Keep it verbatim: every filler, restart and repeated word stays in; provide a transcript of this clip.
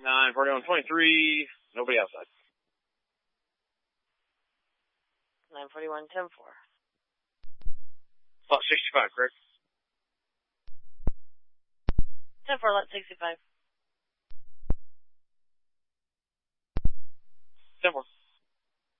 nine forty-one twenty-three, nobody outside. nine forty-one ten four. Lot sixty-five, correct? ten four, lot sixty-five. ten four.